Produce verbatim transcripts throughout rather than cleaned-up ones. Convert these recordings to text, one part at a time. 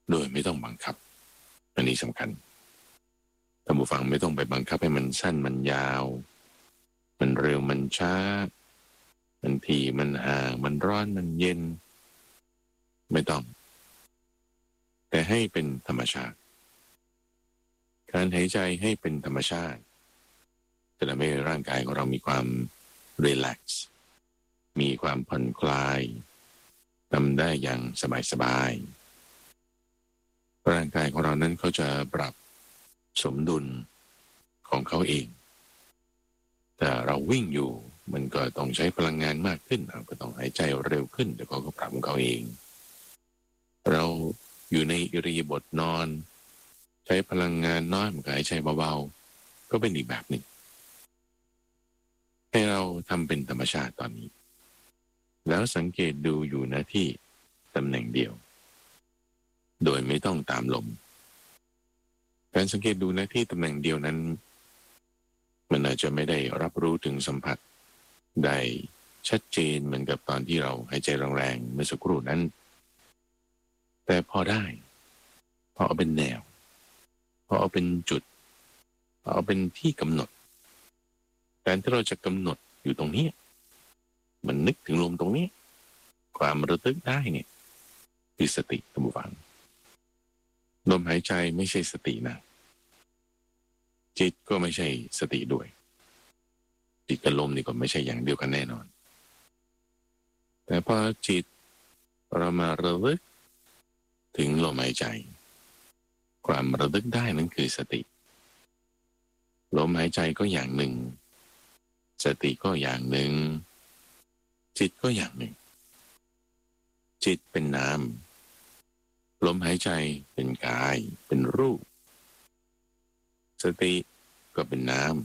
โดยไม่ต้องบังคับอันนี้สำคัญท่านผู้ฟังไม่ต้องไปบังคับให้มันสั้นมันยาวมันเร็วมันช้ามันถี่มันห่างมันร้อนมันเย็นไม่ต้องแต่ให้เป็นธรรมชาติการหายใจให้เป็นธรรมชาติจะทำให้ร่างกายของเรามีความรีแลกซ์มีความผ่อนคลายทำได้อย่างสบายๆร่างกายของเรานั้นเขาจะปรับสมดุลของเขาเองแต่เราวิ่งอยู่มันก็ต้องใช้พลังงานมากขึ้นเราก็ต้องหายใจเร็วขึ้นเดี๋ยวเขาก็ปรับของเขาเองเราอยู่ในอิริยาบถนอนใช้พลังงานน้อยมันก็หายใจเบาๆก็เป็นอีกแบบหนึ่งให้เราทำเป็นธรรมชาติตอนนี้แล้วสังเกตดูอยู่นะที่ตำแหน่งเดียวโดยไม่ต้องตามลมการสังเกตดูนะที่ตำแหน่งเดียวนั้นมันอาจจะไม่ได้รับรู้ถึงสัมผัสได้ชัดเจนเหมือนกับตอนที่เราหายใจแรงๆเมื่อสักครู่นั้นแต่พอได้พอเอาเป็นแนวพอเอาเป็นจุดพอเอาเป็นที่กำหนดการที่เราจะกำหนดอยู่ตรงนี้มันนึกถึงลมตรงนี้ความระลึกได้เนี่ยคือสติท่านผู้ฟังลมหายใจไม่ใช่สตินะจิตก็ไม่ใช่สติด้วยจิตกับลมนี่ก็ไม่ใช่อย่างเดียวกันแน่นอนแต่พอจิตเรามาระลึกถึงลมหายใจความระลึกได้นั้นคือสติลมหายใจก็อย่างหนึ่งสติก็อย่างหนึ่งจิตก็อย่างหนึ่งจิตเป็นนามลมหายใจเป็นกายเป็นรูปสติก็เป็นนาม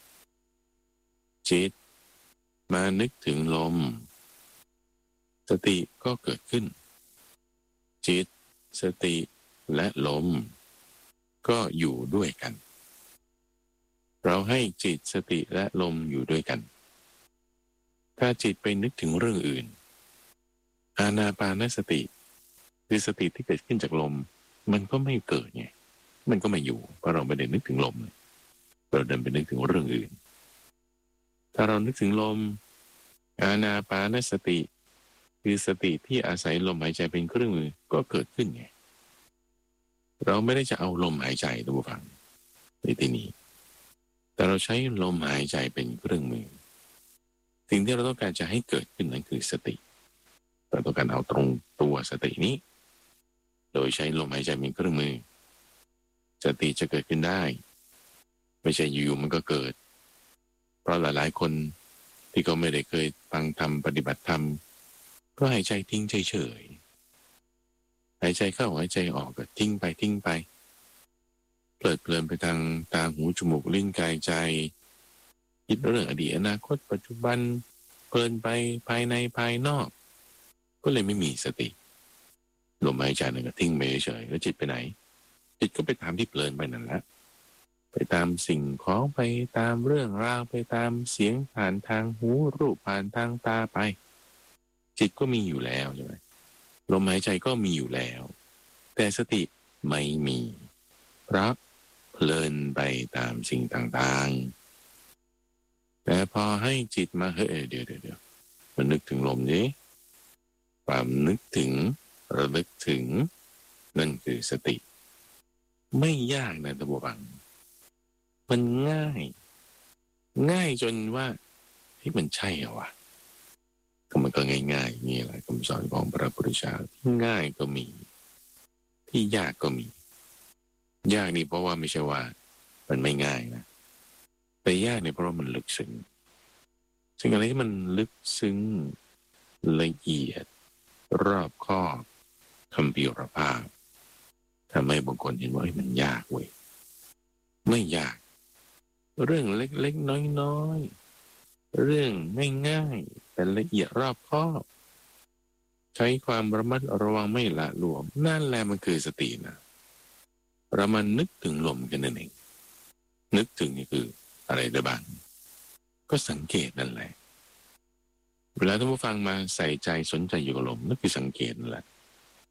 จิตมานึกถึงลมสติก็เกิดขึ้นจิตสติและลมก็อยู่ด้วยกันเราให้จิตสติและลมอยู่ด้วยกันถ้าจิตไปนึกถึงเรื่องอื่นอานาปานสติคือสติที่เกิดขึ้นจากลมมันก็ไม่เกิดไงมันก็ไม่อยู่เพราะเราไม่ได้นึกถึงลมเราเดินไปนึกถึงเรื่องอื่นถ้าเรานึกถึงลมอานาปานสติคือสติที่อาศัยลมหายใจเป็นเครื่องมือก็เกิดขึ้นไงเราไม่ได้จะเอาลมหายใจท่านผู้ฟังในที่นี้แต่เราใช้ลมหายใจเป็นเครื่องมือสิ่งที่เราต้องการจะให้เกิดขึ้นนั้นคือสติเราต้องการเอาตรงตัวสตินี้โดยใช้ลมหายใจเป็นเครื่องมือสติจะเกิดขึ้นได้ไม่ใช่อยู่ๆมันก็เกิดเพราะหลายๆคนที่เขาไม่ได้เคยฟังธรรมปฏิบัติธรรมก็หายใจทิ้งเฉยๆหายใจเข้าหายใจออกก็ทิ้งไปทิ้งไปเพลิดเพลินไปทางตาหูจมูกลิ้นกายใจคิดเรื่องอดีตอนาคตปัจจุบันเพลินไปภายในภายนอกก็เลยไม่มีสติลมหายใจนั่นก็ทิ้งไปเฉยแล้วจิตไปไหนจิตก็ไปตามที่เพลินไปนั่นแหละไปตามสิ่งของไปตามเรื่องราวไปตามเสียงผ่านทางหูรูปผ่านทางตาไปจิตก็มีอยู่แล้วใช่ไหมลมหายใจก็มีอยู่แล้วแต่สติไม่มีเพราะเพลินไปตามสิ่งต่างๆแต่พอให้จิตมาเฮ้ยเดี๋ยวเดี๋ยวเดี๋ยวมันนึกถึงลมนี้ความนึกถึงระลึกถึงนั่นคือสติไม่ยากนะท่านผู้ฟังมันง่ายง่ายจนว่าที่มันใช่เหรอวะก็มันก็ง่ายๆนี่แหละคำสอนของพระพุทธเจ้าที่ง่ายก็มีที่ยากก็มียากนี่เพราะว่าไม่ใช่ว่ามันไม่ง่ายนะแต่ยากนี่เพราะว่ามันลึกซึ้งสิ่งอะไรที่มันลึกซึ้งละเอียดรอบคอบคัมภีรภาพทำให้บางคนเห็นว่ามันยากเว้ยไม่ยากเรื่องเล็กๆน้อยๆเรื่องง่ายๆแต่ละเอียดรอบคอบใช้ความระมัดระวังไม่ละหลวมนั่นแหละมันคือสตินะเรามานึกถึงลมกันนั่นเองนึกถึงนี่คืออะไรได้บ้างก็สังเกตนั่นแหละเวลาท่านผู้ฟังมาใส่ใจสนใจอยู่กับลมนั่นคือสังเกตนั่นแหละ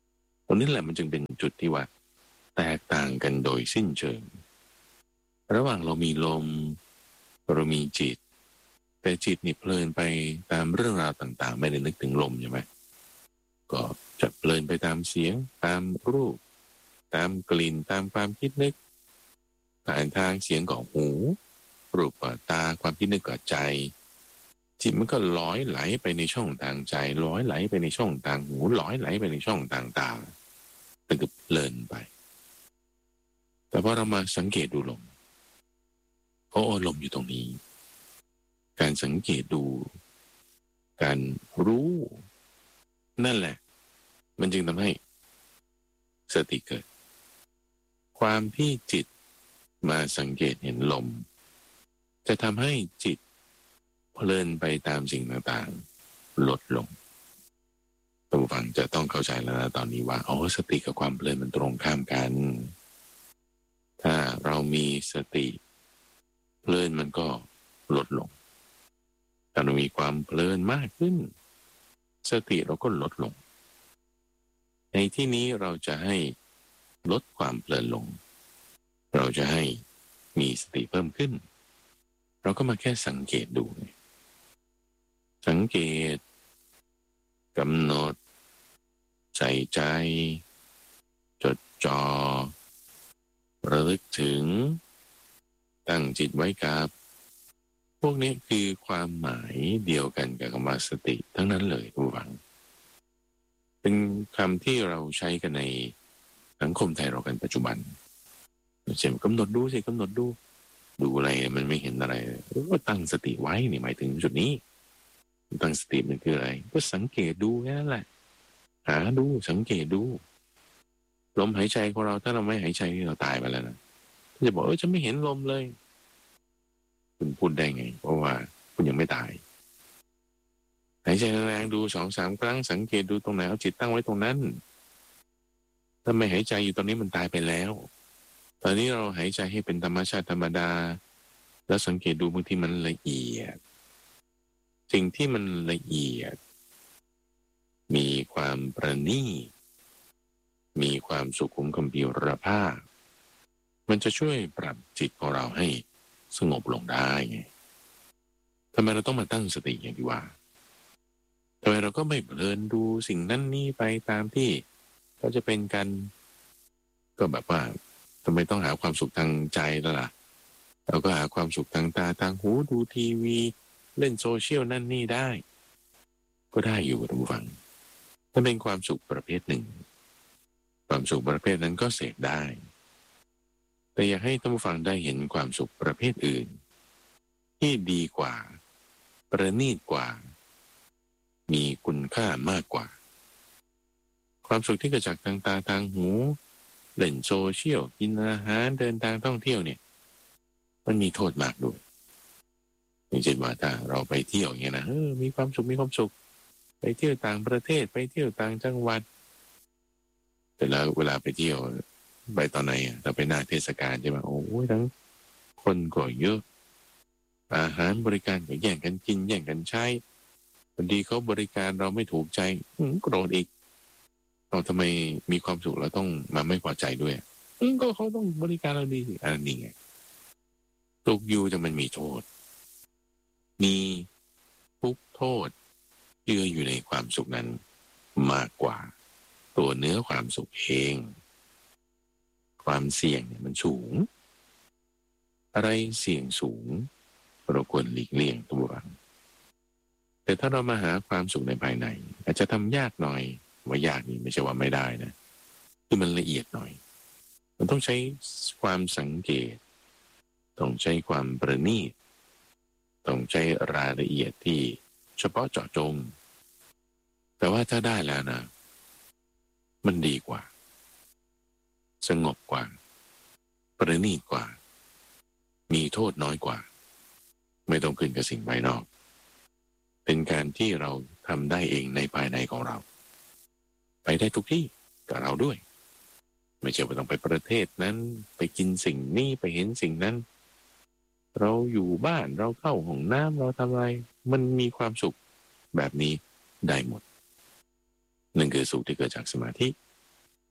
ตรงนี้แหละมันจึงเป็นจุดที่ว่าแตกต่างกันโดยสิ้นเชิงระหว่างเรามีลมเรามีจิตแต่จิตนี่เพลินไปตามเรื่องราวต่างๆไม่ได้นึกถึงลมใช่ไหมก็จะเพลินไปตามเสียงตามรูปตามกลิ่นตามความคิดนึกผ่านทางเสียงกับหูรูปกับตาความคิดนึกกับใจจิตมันก็ลอยไหลไปในช่องทางใจลอยไหลไปในช่องทางหูลอยไหลไปในช่องทางตาแต่ก็เพลินไปแต่พอเรามาสังเกตดูลมโอ้ลมอยู่ตรงนี้การสังเกตดูการรู้นั่นแหละมันจึงทำให้สติเกิดความที่จิตมาสังเกตเห็นลมจะทำให้จิตเพลินไปตามสิ่งต่างๆลดลงท่านผู้ฟังจะต้องเข้าใจแล้วนะตอนนี้ว่าอ๋อสติกับความเพลินมันตรงข้ามกันถ้าเรามีสติเพลินมันก็ลดลงถ้าเรามีความเพลินมากขึ้นสติเราก็ลดลงในที่นี้เราจะให้ลดความเพลินลงเราจะให้มีสติเพิ่มขึ้นเราก็มาแค่สังเกตดูสังเกตกำหนดใส่ใจจดจ่อระลึกถึงตั้งจิตไว้กับพวกนี้คือความหมายเดียวกันกับคำว่าสติทั้งนั้นเลยทุกฝังเป็นคำที่เราใช้กันในสังคมไทยเรากันปัจจุบันเช่นกำหนดดูสิกำหนดดูดูอะไรมันไม่เห็นอะไรก็ตั้งสติไว้นี่หมายถึงจุดนี้ตั้งสติมันคืออะไรก็สังเกตดูแค่นั้นแหละหาดูสังเกตดูลมหายใจของเราถ้าเราไม่หายใจเราตายไปแล้วนะจะบอกเออจะไม่เห็นลมเลยคุณพูดได้ไงเพราะว่าคุณยังไม่ตายหายใจแรงๆดูสองสามครั้งสังเกตดูตรงไหนเอาจิตตั้งไว้ตรงนั้นถ้าไม่หายใจอยู่ตอนนี้มันตายไปแล้วตอนนี้เราหายใจให้เป็นธรรมชาติธรรมดาแล้วสังเกตดูบางทีมันละเอียดสิ่งที่มันละเอียดมีความประณีตมีความสุขุมคัมภีรภาพมันจะช่วยปรับจิตของเราให้สงบลงได้ไงทำไมเราต้องมาตั้งสติอย่างที่ว่าทำไมเราก็ไม่เพลินดูสิ่งนั้นนี่ไปตามที่ก็จะเป็นกันก็แบบว่าทำไมต้องหาความสุขทางใจล่ะล่ะเราก็หาความสุขทางตาทางหูดูทีวีเล่นโซเชียลนั่นนี่ได้ก็ได้อยู่ท่านผู้ฟังถ้าเป็นความสุขประเภทหนึ่งความสุขประเภทนั้นก็เสพได้แต่อยากให้ท่านผู้ฟังได้เห็นความสุขประเภทอื่นที่ดีกว่าประณีตกว่ามีคุณค่ามากกว่าความสุขที่เกิดจากทางตาทางหูเล่นโซเชียลกินอาหารเดินทางท่องเที่ยวเนี่ยมันมีโทษมากด้วยอย่างเช่นว่าถ้าเราไปเที่ยวอย่างเงี้ยนะเออมีความสุขมีความสุขไปเที่ยวต่างประเทศไปเที่ยวต่างจังหวัดแต่แล้วเวลาไปเที่ยวไปตอนไหนอ่ะเราไปหน้าเทศกาลใช่ไหมโอ้ยทั้งคนก็เยอะอาหารบริการก็แย่งกันกินแย่งกันใช้บางทีเขาบริการเราไม่ถูกใจโกรธอีกเราทำไมมีความสุขเราต้องมาไม่พอใจด้วยก็เขาต้องบริการเราดีอันนี้ไงตกอยู่แต่มันมีโทษมีทุกโทษเยื่ออยู่ในความสุขนั้นมากกว่าตัวเนื้อความสุขเองความเสี่ยงเนี่ยมันสูงอะไรเสี่ยงสูงเราควรหลีกเลี่ยงตัวเราแต่ถ้าเรามาหาความสุขในภายในอาจจะทำยากหน่อยว่ายากนี่ไม่ใช่ว่าไม่ได้นะคือมันละเอียดหน่อยมันต้องใช้ความสังเกตต้องใช้ความประณีตต้องใช้รายละเอียดที่เฉพาะเจาะจงแต่ว่าถ้าได้แล้วนะมันดีกว่าสงบกว่าประณีตกว่ามีโทษน้อยกว่าไม่ต้องขึ้นกับสิ่งภายนอกเป็นการที่เราทำได้เองในภายในของเราไปได้ทุกที่กับเราด้วยไม่ใช่ว่าต้องไปประเทศนั้นไปกินสิ่งนี้ไปเห็นสิ่งนั้นเราอยู่บ้านเราเข้าห้องน้ำเราทำอะไรมันมีความสุขแบบนี้ได้หมดนั่นคือสุขที่เกิดจากสมาธิ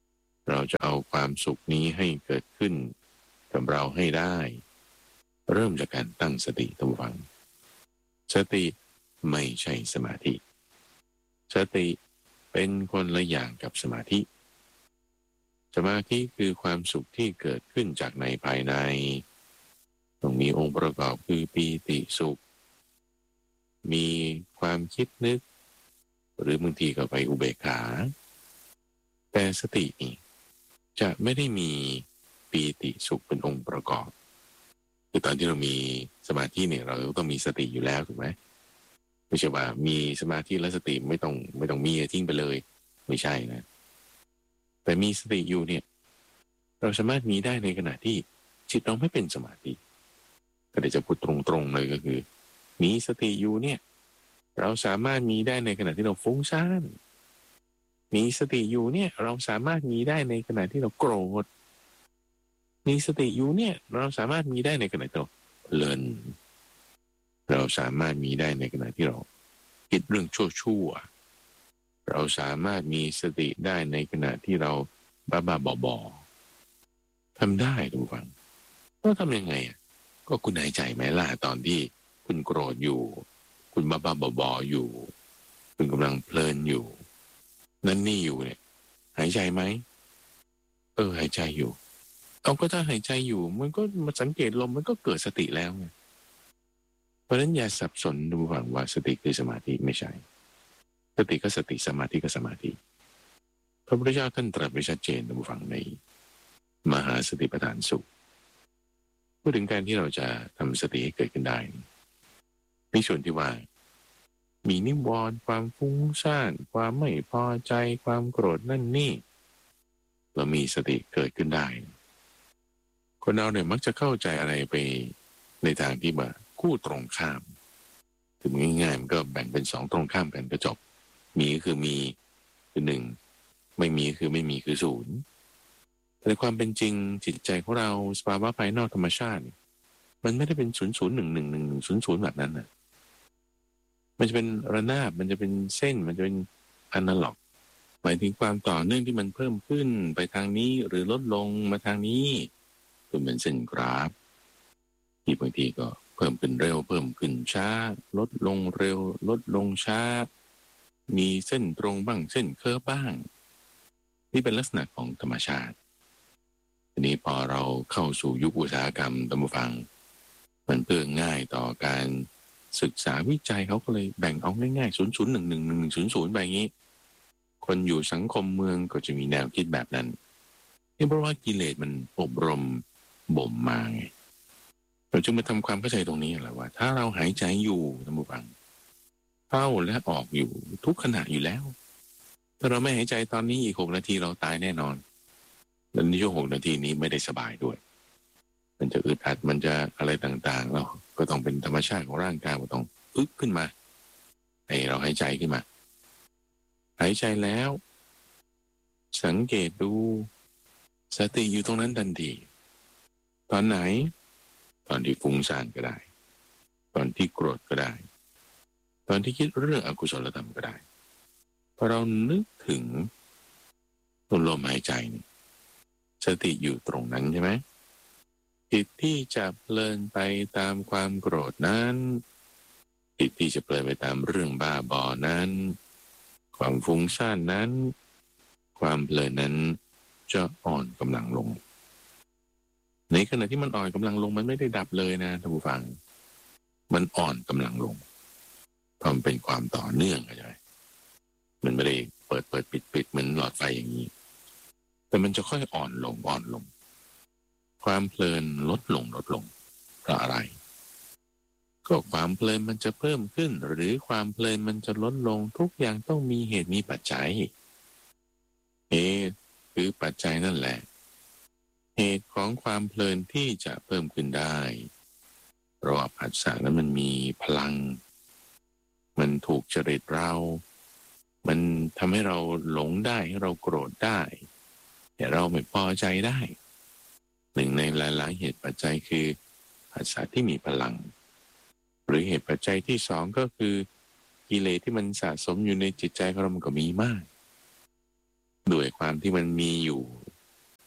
เราจะเอาความสุขนี้ให้เกิดขึ้นกับเราให้ได้เริ่มจากการตั้งสติตั้งฟังสติไม่ใช่สมาธิสติเป็นคนละอย่างกับสมาธิสมาธิคือความสุขที่เกิดขึ้นจากในภายในต้องมีองค์ประกอบคือปีติสุขมีความคิดนึกหรือบางทีก็ไปอุเบกขาแต่สตินี่จะไม่ได้มีปีติสุขเป็นองค์ประกอบคือตอนที่เรามีสมาธิเนี่ยเราต้องมีสติอยู่แล้วถูกไหมไม่ใช่ว่ามีสมาธิและสติไม่ต้องไม่ต้องมีทิ้งไปเลยไม่ใช่นะแต่มีสติอยู่เนี่ยเราสามารถมีได้ในขณะที่จิตเราไม่เป็นสมาธิก็เดี๋ยวจะพูดตรงๆเลยก็คือมีสติอยู่เนี่ยเราสามารถมีได้ในขณะที่เราฟุ้งซ่านมีสติอยู่เนี่ยเราสามารถมีได้ในขณะที่เราโกรธมีสติอยู่เนี่ยเราสามารถมีได้ในขณะที่เราเพลินเราสามารถมีได้ในขณะที่เราคิดเรื่องชั่วๆเราสามารถมีสติได้ในขณะที่เราบ้าๆบอๆทำได้ทุกฝังต้องทำยังไงอ่ะก็คุณหายใจไหมล่ะตอนที่คุณโกรธอยู่คุณบ้าๆบอๆอยู่คุณกำลังเพลินอยู่นั่นนี่อยู่เนี่ยหายใจไหมเออหายใจอยู่เอาก็ถ้าหายใจอยู่มันก็มาสังเกตลมมันก็เกิดสติแล้วไงเพราะฉะนั้นอย่าสับสนดูฝังว่าสติคือสมาธิไม่ใช่สติก็สติสมาธิก็สมาธิพระพุทธเจ้าท่านตรัสไว้ชัดเจนดูฝังในมหาสติปัฏฐานสูตรพูดถึงการที่เราจะทำสติให้เกิดขึ้นได้ในส่วนที่ว่ามีนิวรณ์ความฟุ้งซ่านความไม่พอใจความโกรธนั่นนี่เรามีสติเกิดขึ้นได้คนเราเนี่ยมักจะเข้าใจอะไรไปในทางที่ว่าคู่ตรงข้ามถึงง่ายๆมันก็แบ่งเป็นสองตรงข้ามกันก็จบมีก็คือมีคือหนึ่งไม่มีคือไม่มีคือศูนย์แต่ความเป็นจริงจิตใจของเราสภาวะภายนอกธรรมชาติมันไม่ได้เป็นศูนย์ศูนย์หนึ่งหนึ่งหนึ่งหนึ่งศูนย์ศูนย์แบบนั้นน่ะมันจะเป็นระนาบมันจะเป็นเส้นมันจะเป็นอนาล็อกหมายถึงความต่อเนื่องที่มันเพิ่มขึ้นไปทางนี้หรือลดลงมาทางนี้คือเป็นเส้นกราฟที่บางทีก็เพิ่มขึ้นเร็วเพิ่มขึ้นช้าลดลงเร็วลดลงช้ามีเส้นตรงบ้างเส้นเคิร์ฟบ้างนี่เป็นลักษณะของธรรมชาติทีนี้พอเราเข้าสู่ยุคอุตสาหกรรมตามฟังมันเพื่อง่ายต่อการศึกษาวิจัยเขาก็เลยแบ่งเอาง่ายๆศูนย์ศูนย์หนึ่งหนึ่งหนึ่งศูนย์ศูนย์แบบนี้คนอยู่สังคมเมืองก็จะมีแนวคิดแบบนั้นนี่เพราะว่ากิเลสมันอบรมบ่มมาไงเราจึงมาทำความเข้าใจตรงนี้แหละว่าถ้าเราหายใจอยู่ท่านผู้ฟังเข้าและออกอยู่ทุกขณะอยู่แล้วถ้าเราไม่หายใจตอนนี้อีกหกนาทีเราตายแน่นอนและในช่วงหกนาทีนี้ไม่ได้สบายด้วยมันจะอึดอัดมันจะอะไรต่างๆเราก็ต้องเป็นธรรมชาติของร่างกายมันต้องอึกขึ้นมาให้เราหายใจขึ้นมาหายใจแล้วสังเกตดูสติอยู่ตรงนั้นทันทีตอนไหนตอนที่ฟุ้งซ่านก็ได้ตอนที่โกรธก็ได้ตอนที่คิดเรื่องอกุศลธรรมก็ได้พอเรานึกถึงลมหายใจสติอยู่ตรงนั้นใช่ไหมจิตที่จะเพลินไปตามความโกรธนั้นจิตที่จะเพลินไปตามเรื่องบ้าบอนั้นความฟุ้งซ่านนั้นความเพลินนั้นจะอ่อนกำลังลงในขณะที่มันอ่อนกำลังลงมันไม่ได้ดับเลยนะท่านผู้ฟังมันอ่อนกำลังลงเพราะมันเป็นความต่อเนื่องใช่ไหมมันไม่ได้เปิดเปิดปิดปิดเหมือนหลอดไฟอย่างนี้แต่มันจะค่อยอ่อนลงอ่อนลงความเพลินลดลงลดลงเพราะอะไรก็ความเพลินมันจะเพิ่มขึ้นหรือความเพลินมันจะลดลงทุกอย่างต้องมีเหตุมีปัจจัยเหตุคือปัจจัยนั่นแหละเหตุของความเพลินที่จะเพิ่มขึ้นได้เพราะว่าผัสสะนั้นมันมีพลังมันถูกจริตเรามันทำให้เราหลงได้ให้เราโกรธได้แต่เราไม่พอใจได้หนึ่งในหลายๆเหตุปัจจัยคือผัสสะที่มีพลังหรือเหตุปัจจัยที่สองก็คือกิเลสที่มันสะสมอยู่ในจิตใจของเรามันก็มีมากด้วยความที่มันมีอยู่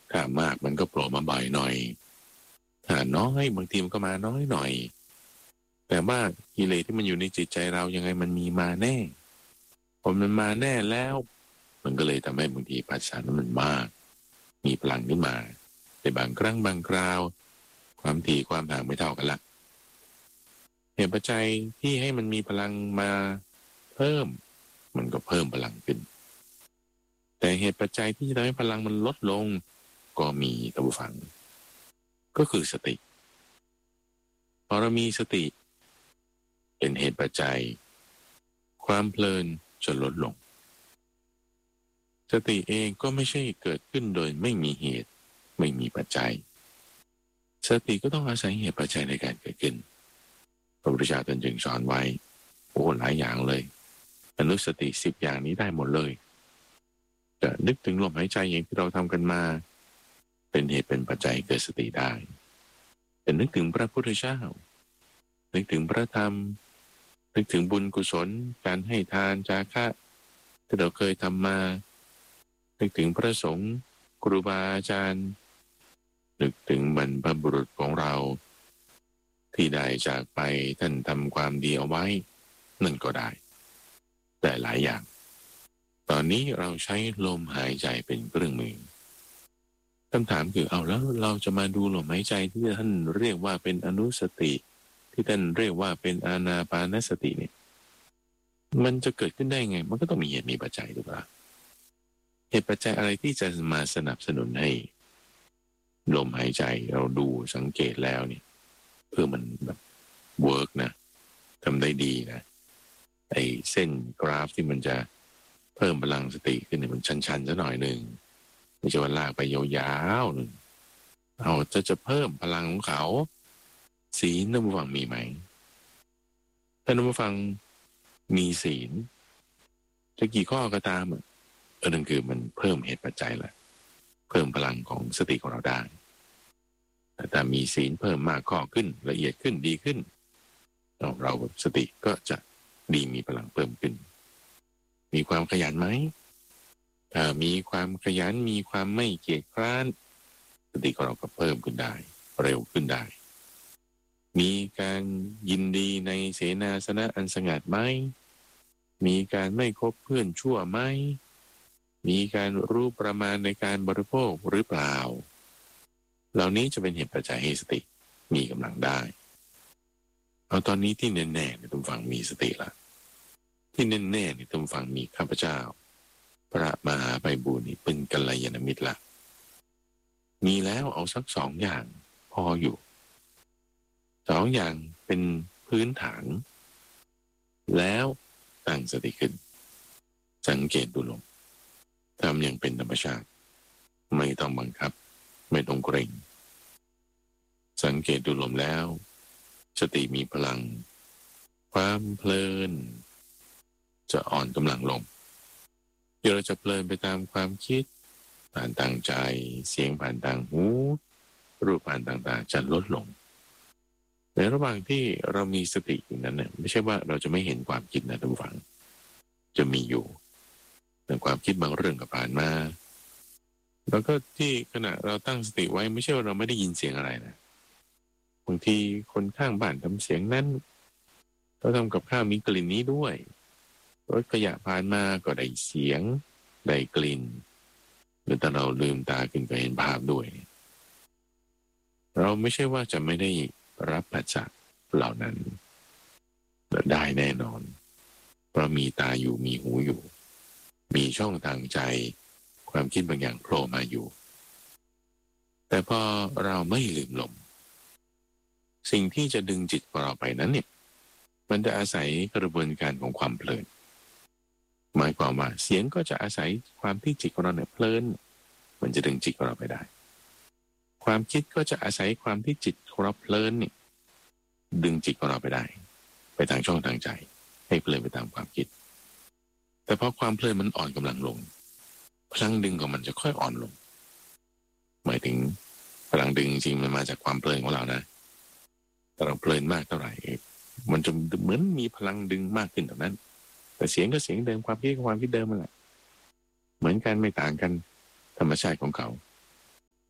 ถ้ามากมันก็โผล่มาบ่อยหน่อยถ้าน้อยบางทีมันก็มาน้อยหน่อยแต่ว่ากิเลสที่มันอยู่ในจิตใจเรายังไงมันมีมาแน่พอมันมาแน่แล้วมันก็เลยทำให้บางทีภาษานั้นมันมากมีพลังขึ้นมาแต่บางครั้งบางคราวความถี่ความห่างไม่เท่ากันละเหตุปัจจัยที่ให้มันมีพลังมาเพิ่มมันก็เพิ่มพลังขึ้นแต่เหตุปัจจัยที่จะทำให้พลังมันลดลงก็มีท่านผู้ฟังก็คือสติพอเรามีสติเป็นเหตุปัจจัยความเพลินจะลดลงสติเองก็ไม่ใช่เกิดขึ้นโดยไม่มีเหตุไม่มีปัจจัยสติก็ต้องอาศัยเหตุปัจจัยในการเกิดขึ้นพระพุทธเจ้าท่านจึงสอนไว้โอ้หลายอย่างเลยอนุสติสิบอย่างนี้ได้หมดเลยจะนึกถึงลมหายใจอย่างที่เราทำกันมาเป็นเหตุเป็นปัจจัยเกิดสติได้แต่นึกถึงพระพุทธเจ้านึกถึงพระธรรมนึกถึงบุญกุศลการให้ทานจาคะที่เราเคยทำมานึกถึงพระสงฆ์ครูบาอาจารย์นึกถึงบรรพบุรุษของเราที่ได้จากไปท่านทำความดีเอาไว้นั่นก็ได้แต่หลายอย่างตอนนี้เราใช้ลมหายใจเป็นเครื่องมือคำถามคือเอาแล้วเราจะมาดูลมหายใจที่ท่านเรียกว่าเป็นอนุสติที่ท่านเรียกว่าเป็นอานาปานสติเนี่ยมันจะเกิดขึ้นได้ไงมันก็ต้องมีเหตุมีปัจจัยถูกปะเหตุปัจจัยอะไรที่จะมาสนับสนุนให้ลมหายใจเราดูสังเกตแล้วเนี่ยเพื่อมันแบบเวิร์กนะทำได้ดีนะไอ้เส้นกราฟที่มันจะเพิ่มพลังสติขึ้นเนี่ยมันชันๆซะหน่อยหนึ่งไม่ใช่ว่าลากไปยาวๆหนึ่งเอาจะจะเพิ่มพลังของเขาศีลท่านผู้ฟังมีไหมท่านผู้ฟังมีศีลจะกี่ข้อก็ตามอ่ะเออนั่นคือมันเพิ่มเหตุปัจจัยแหละเพิ่มพลังของสติของเราได้แต่ถ้ามีศีลเพิ่มมากข้อขึ้นละเอียดขึ้นดีขึ้นเราเราสติก็จะดีมีพลังเพิ่มขึ้นมีความขยันไหมถ้ามีความขยันมีความไม่เกียจคร้านสติของเราก็เพิ่มขึ้นได้เร็วขึ้นได้มีการยินดีในเสนาสนะอันสงัดไหมมีการไม่คบเพื่อนชั่วไหมมีการรู้ประมาณในการบริโภคหรือเปล่าเหล่านี้จะเป็นเหตุปัจจัยให้สติมีกำลังได้เอาตอนนี้ที่แน่ๆเนี่ยทุกฝั่งมีสติละที่แน่ๆเนี่ยทุกฝั่งมีข้าพเจ้าพระมหาไพบูลย์นี่เป็นกัลยาณมิตรละมีแล้วเอาสักสองอย่างพออยู่สองอย่างเป็นพื้นฐานแล้วตั้งสติขึ้นสังเกตดูลมทำอย่างเป็นธรรมชาติไม่ต้องบังคับไม่ต้องเกรงสังเกตดูลมแล้วสติมีพลังความเพลินจะอ่อนกำลังลงเดี๋ยวเราจะเพลินไปตามความคิดผ่านทางใจเสียงผ่านทางหูรูปผ่านต่างๆจะลดลงในระหว่างที่เรามีสติอยู่นั้นเนี่ยไม่ใช่ว่าเราจะไม่เห็นความคิดนะท่านผู้ฟังจะมีอยู่แต่ความคิดบางเรื่องก็ผ่านมาแล้วก็ที่ขณะเราตั้งสติไว้ไม่ใช่ว่าเราไม่ได้ยินเสียงอะไรนะบางทีคนข้างบ้านทำเสียงนั้นเราทำกับข้าวมีกลิ่นนี้ด้วยรถขยะผ่านมาก็ได้เสียงได้กลิ่นหรือถ้าเราลืมตาขึ้นก็เห็นภาพด้วยเราไม่ใช่ว่าจะไม่ได้รับปัจจัยเหล่านั้นได้แน่นอนเพราะมีตาอยู่มีหูอยู่มีช่องทางใจความคิดบางอย่างโผล่มาอยู่แต่พอเราไม่ลืมลมสิ่งที่จะดึงจิตของเราไปนั้นเนี่ยมันจะอาศัยกระบวนการของความเพลินหมายความว่าเสียงก็จะอาศัยความที่จิตของเราเนี่ยเพลินมันจะดึงจิตของเราไปได้ความคิดก็จะอาศัยความที่จิตของเราเพลินเนี่ยดึงจิตของเราไปได้ไปทางช่องทางใจให้เพลินไปตามความคิดแต่พอความเพลินมันอ่อนกำลังลงพลังดึงของมันจะค่อยอ่อนลงหมายถึงพลังดึงจริงมันมาจากความเพลินของเรานะแต่เราเพลินมากเท่าไหร่มันจะเหมือนมีพลังดึงมากขึ้นเท่านั้นแต่เสียงก็เสียงเดิมความคิดก็ความคิดเดิมนั่นแหละเหมือนกันไม่ต่างกันธรรมชาติของเขา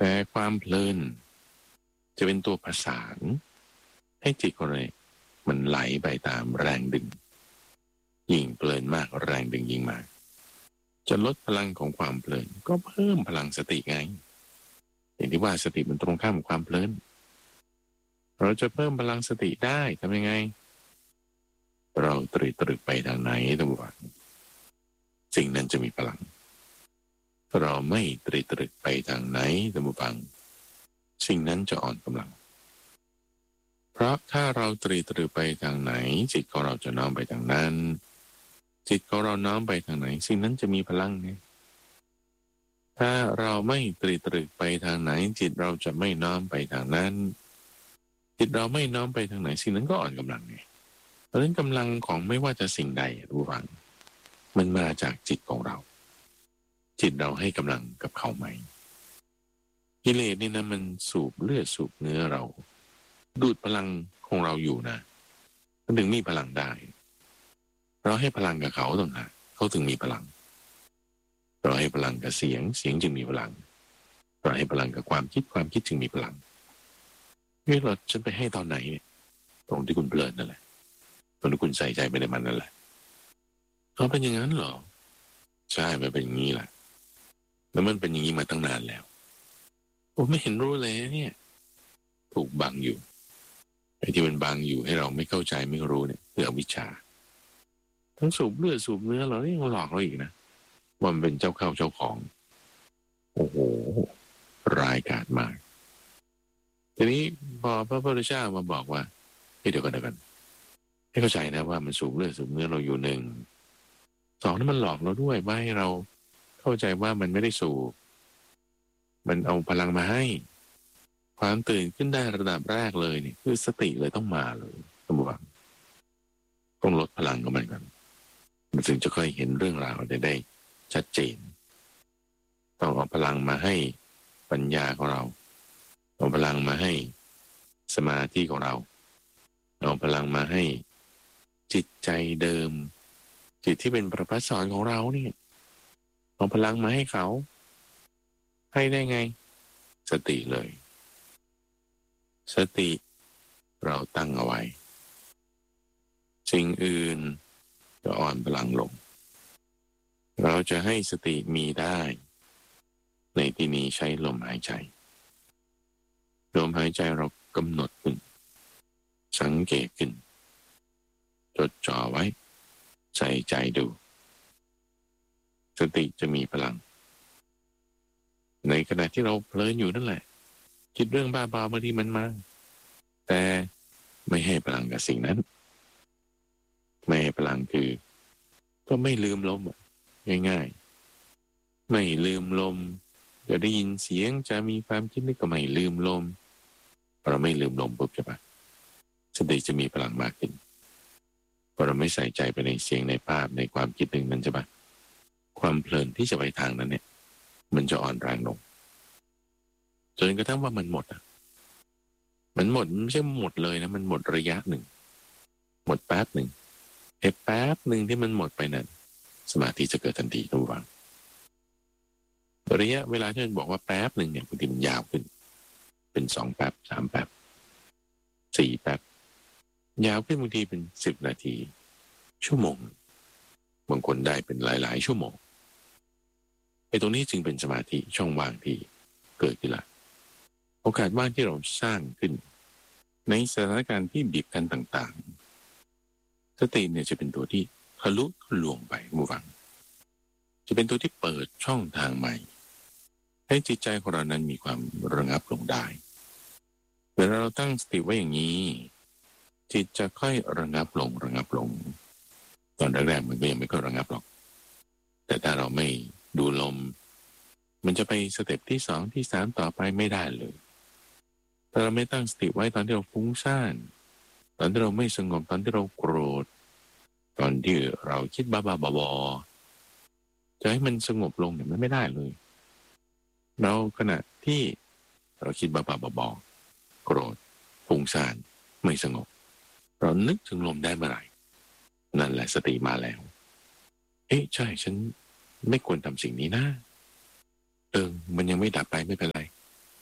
แต่ความเพลินจะเป็นตัวประสานให้จิตของเรามันไหลไปตามแรงดึงยิ่งเพลินมากแรงดึงยิ่งมากจะลดพลังของความเพลินก็เพิ่มพลังสติไงอย่างที่ว่าสติมันตรงข้ามกับความเพลินเราจะเพิ่มพลังสติได้ทำยังไงเราตรึกตรึกไปทางไหนทุกวันสิ่งนั้นจะมีพลังเราไม่ตรึกตรึกไปทางไหนทุกวันสิ่งนั้นจะอ่อนกำลังเพราะถ้าเราตรึกตรึกไปทางไหนจิตของเราจะน้อมไปทางนั้นจิตของเราน้อมไปทางไหนสิ่งนั้นจะมีพลังไงถ้าเราไม่ตรึกตรึกไปทางไหนจิตเราจะไม่น้อมไปทางนั้นจิตเราไม่น้อมไปทางไหนสิ่งนั้นก็อ่อนกำลังไงเพราะฉะนั้นกำลังของไม่ว่าจะสิ่งใดทุกวันมันมาจากจิตของเราจิตเราให้กำลังกับเขาไหมกิเลสนี่นะมันสูบเลือดสูบเนื้อเราดูดพลังของเราอยู่นะมันถึงมีพลังได้เราให้พลังกับเขาต่างหากเขาถึงมีพลังเราให้พลังกับเสียงเสียงจึงมีพลังเราให้พลังกับความคิดความคิดจึงมีพลังนี่เราฉันไปให้ตอนไหนเนี่ยตรงที่คุณเพลินนั่นแหละตรงที่คุณใส่ใจไปในมันนั่นแหละเขาเป็นอย่างนั้นเหรอใช่มันเป็นอย่างนี้แหละแล้วมันเป็นอย่างนี้มาตั้งนานแล้วผมไม่เห็นรู้เลยเนี่ยถูกบังอยู่ไอ้ที่มันบังอยู่ให้เราไม่เข้าใจไม่รู้เนี่ยคืออวิชชาทั้งสูบเลือดสูบเนื้อเราเนี่ยยังหลอกเราอีกนะว่ามันเป็นเจ้าเข้าเจ้าของโอ้โหร้ายกาจมากทีนี้พอพระพุทธเจ้ามาบอกว่าเฮ้ยเดี๋ยวกันเดี๋ยวกันให้เข้าใจนะว่ามันสูบเลือดสูบเนื้อเราอยู่หนึ่งสองนี่มันหลอกเราด้วยว่าให้เราเข้าใจว่ามันไม่ได้สูบมันเอาพลังมาให้ความตื่นขึ้นได้ระดับแรกเลยนี่คือสติเลยต้องมาเลยสมบัติต้องลดพลังของมันก่อนมันถึงจะค่อยเห็นเรื่องราวได้ได้ชัดเจนต้องเอาพลังมาให้ปัญญาของเราเอาพลังมาให้สมาธิของเราเอาพลังมาให้จิตใจเดิมจิตที่เป็นประภัสสรของเราเนี่ยเอาพลังมาให้เขาให้ได้ไงสติเลยสติเราตั้งเอาไว้สิ่งอื่นจะอ่อนพลังลงเราจะให้สติมีได้ในที่นี้ใช้ลมหายใจลมหายใจเรากำหนดขึ้นสังเกตขึ้นจดจ่อไว้ใส่ใจดูสติจะมีพลังในขณะที่เราเพลินอยู่นั่นแหละคิดเรื่องบ้าบอบางทีมันมาแต่ไม่ให้พลังกับสิ่งนั้นไม่ให้พลังคือก็ไม่ลืมลมง่ายๆไม่ลืมลมจะได้ยินเสียงจะมีความคิดนึกก็ไม่ลืมลมพอเราไม่ลืมลมปุ๊บใช่ปะสติจะมีพลังมากขึ้นพอเราไม่ใส่ใจไปในเสียงในภาพในความคิดหนึ่งนั้นใช่ปะความเพลินที่จะไปทางนั้นเนี่ยมันจะอ่อนแรงลงจนกระทั่งว่ามันหมดอ่ะมันหมดไม่ใช่หมดเลยนะมันหมดระยะหนึ่งหมดแป๊บหนึ่งไอ้แป๊บหนึ่งที่มันหมดไปนั้นสมาธิจะเกิดทันทีทุกวันระยะเวลาที่มันบอกว่าแป๊บหนึ่งเนี่ยบางทีมันยาวขึ้นเป็นสองแป๊บสามแป๊บสี่แป๊บยาวขึ้นบางทีเป็นสิบนาทีชั่วโมงบางคนได้เป็นหลายๆชั่วโมงไอ้ตรงนี้จึงเป็นสมาธิช่องว่างที่เกิดขึ้นละโอกาสว่างที่เราสร้างขึ้นในสถานการณ์ที่บีบกันต่างๆสติเนี่ยจะเป็นตัวที่ทะลุทะลวงไปมูฟังจะเป็นตัวที่เปิดช่องทางใหม่ให้จิตใจของเรานั้นมีความระงับลงได้เวลาเราตั้งสติไว้อย่างนี้จิตจะค่อยระงับลงระงับลงตอนแรกๆมันก็ยังไม่ค่อยระงับหรอกแต่ถ้าเราไม่ดูลมมันจะไปสเต็ปที่สองที่สามต่อไปไม่ได้เลยถ้าเราไม่ตั้งสติไว้ตอนที่เราฟุ้งซ่านตอนที่เราไม่สงบตอนที่เราโกรธตอนที่เราคิดบ้าๆบอๆจะให้มันสงบลงเนี่ยมันไม่ได้เลยเราขณะที่เราคิดบ้าๆบอๆโกรธฟุ้งซ่านไม่สงบเรานึกถึงลมได้เมื่อไหร่นั่นแหละสติมาแล้วเอ๊ะใช่ฉันไม่ควรทำสิ่งนี้นะเออมันยังไม่ดับไปไม่เป็นไร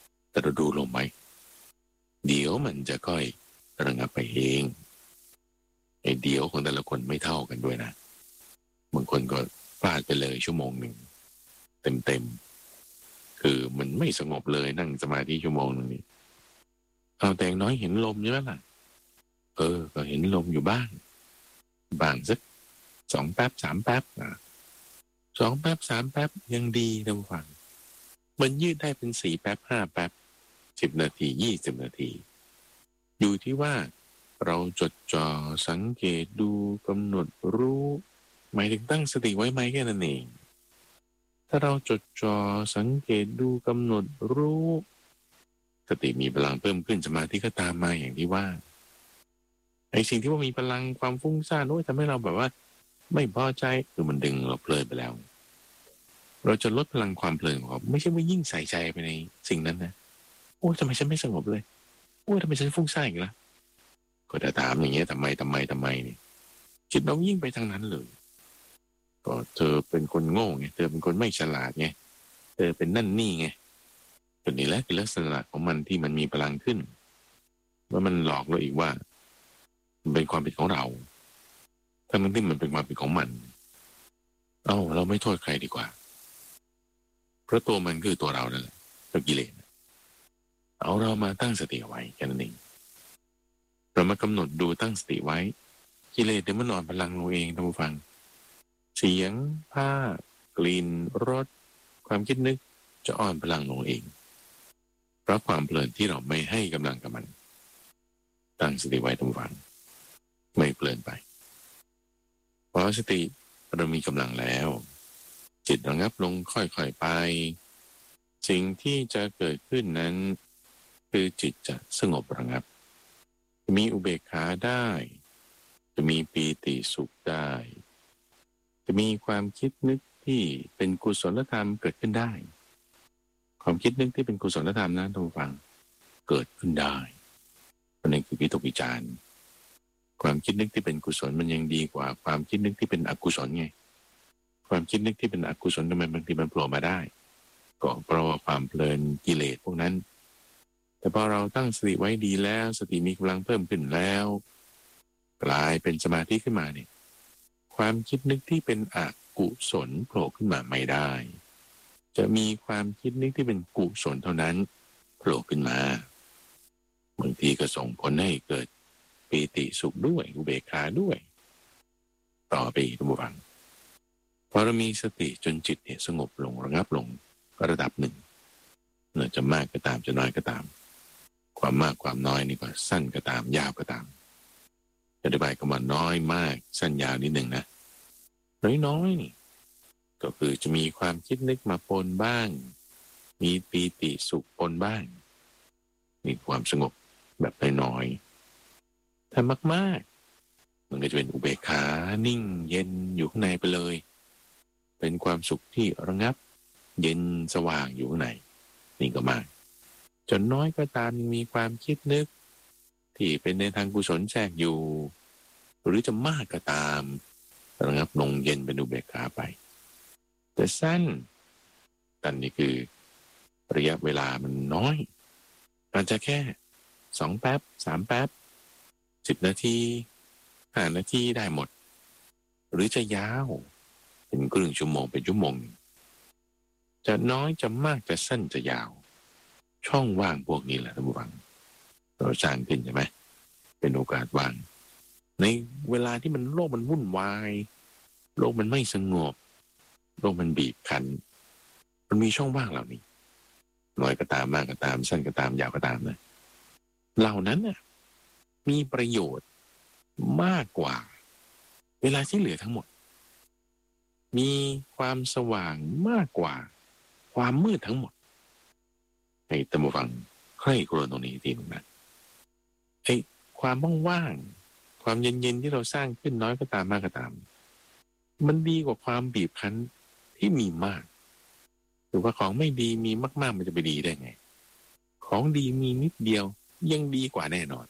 ลมไว้เดี๋ยวมันจะค่อยระงับไปเองไอ้เดี๋ยวของแต่ละคนไม่เท่ากันด้วยนะบางคนก็พลาดไปเลยชั่วโมงหนึ่งเต็มๆคือมันไม่สงบเลยนั่งสมาธิชั่วโมงนึงนี่เอาแต่น้อยเห็นลมใช่ไหมล่ะเออก็เห็นลมอยู่บ้างบางสักสองแป๊บสามแป๊บนะสองแป๊บสามแป๊บยังดีนะฟังมันยืดได้เป็นสี่แป๊บห้าแป๊บสิบนาทียี่สิบนาทีอยู่ที่ว่าเราจดจ่อสังเกตดูกำหนดรู้หมายถึงตั้งสติไว้ไหมแค่นั้นเองถ้าเราจดจ่อสังเกตดูกำหนดรู้สติมีพลังเพิ่มขึ้นสมาธิก็ตามมาอย่างที่ว่าไอ้สิ่งที่ว่ามีพลังความฟุ้งซ่านโอ้ยทำให้เราแบบว่าไม่พอใจคือมันดึงเราเพลินไปแล้วเราจะลดพลังความเพลินของเราไม่ใช่ว่ายิ่งใส่ใจไปในสิ่งนั้นนะโอ้ยทำไมฉันไม่สงบเลยโอ้ยทำไมฉันฟุ้งซ่านอีกแล้วก็จะถามอย่างเงี้ยทำไมทำไมทำไมเนี่ยจิตเรายิ่งไปทางนั้นเลยก็เธอเป็นคนโง่ไงเธอเป็นคนไม่ฉลาดไงเธอเป็นนั่นนี่ไงตัวนี้แหละคือลักษณะของมันที่มันมีพลังขึ้นว่ามันหลอกเราอีกว่ามันเป็นความผิดของเราทั้งนั้นที่มันเป็นความผิดของมันเอ้าเราไม่โทษใครดีกว่าเพราะตัวมันคือตัวเรานั่นแหละตัวกิเลสเอาเรามาตั้งสติไว้แค่นั้นเองเรามากำหนดดูตั้งสติไว้กิเลสเดี๋ยวมันอ่อนพลังเราเองท่านผู้ฟังเสียงผ้ากลิ่นรสความคิดนึกจะอ่อนพลังลงเองเพราะความเพลินที่เราไม่ให้กำลังกับมันตั้งสติไว้ท่านผู้ฟังไม่เพลินไปพอสติเรามีกำลังแล้วจิตระงับลงค่อยๆไปสิ่งที่จะเกิดขึ้นนั้นคือจิตจะสงบระงับจะมีอุเบกขาได้จะมีปีติสุขได้จะมีความคิดนึกที่เป็นกุศลธรรมเกิดขึ้นได้ความคิดนึกที่เป็นกุศลธรรมนะท่านผู้ฟังเกิดขึ้นได้เพราะนั่นคือวิตกวิจารณ์ความคิดนึกที่เป็นกุศลมันยังดีกว่าความคิดนึกที่เป็นอกุศลไงความคิดนึกที่เป็นอกุศลทำไมบางทีมันโผล่มาได้ก็เพราะว่าความเพลินกิเลสพวกนั้นแต่พอเราตั้งสติไว้ดีแล้วสติมีกำลังเพิ่มขึ้นแล้วกลายเป็นสมาธิขึ้นมาเนี่ยความคิดนึกที่เป็นอกุศลโผล่ขึ้นมาไม่ได้จะมีความคิดนึกที่เป็นกุศลเท่านั้นโผล่ขึ้นมาบางทีก็ส่งผลให้เกิดปีติสุขด้วยอุเบกขาด้วยต่อไปอีกท่านผู้ฟังพอเรามีสติจนจิตเนี่ยสงบลงระงับลงระดับหนึ่งเนื่อจะมากก็ตามจะน้อยก็ตามความมากความน้อยนี่ก็สั้นก็ตามยาวก็ตามอธิบายคำว่าน้อยมากสั้นยาวนิดหนึ่งนะน้อยๆนี่ก็คือจะมีความคิดนึกมาปนบ้างมีปีติสุขปนบ้างมีความสงบแบบน้อยๆถ้ามากๆมันก็จะเป็นอุเบกขานิ่งเย็นอยู่ข้างในไปเลยเป็นความสุขที่ระงับเย็นสว่างอยู่ข้างในนี่ก็มากจนน้อยก็ตามมีความคิดนึกที่เป็นในทางกุศลแทรกอยู่หรือจะมากก็ตามระงับลงเย็นเป็นอุเบกขาไปแต่สั้นตันนี่คือระยะเวลามันน้อยอาจจะแค่สองแป๊บสามแป๊บสิบนาทีห้านาทีได้หมดหรือจะยาวเป็นครึ่งชั่วโมงเป็นชั่วโมงจะน้อยจะมากจะสั้นจะยาวช่องว่างพวกนี้แหละท่านผู้ฟังเราสร้างขึ้นใช่ไหมเป็นโอกาสว่างในเวลาที่มันโลกมันวุ่นวายโลกมันไม่สงบโลกมันบีบคั้นมันมีช่องว่างเหล่านี้น้อยก็ตามมากก็ตามสั้นก็ตามยาวก็ตามนะเหล่านั้นน่ะมีประโยชน์มากกว่าเวลาที่เหลือทั้งหมดมีความสว่างมากกว่าความมืดทั้งหมดให้ท่านผู้ฟังใคร่ครวญตรงนี้ทีหนึ่งนะไอ้ความว่างๆความเย็นๆที่เราสร้างขึ้นน้อยก็ตามมากก็ตามมันดีกว่าความบีบคั้นที่มีมากหรือว่าของไม่ดีมีมากๆมันจะไปดีได้ไงของดีมีนิดเดียวยังดีกว่าแน่นอน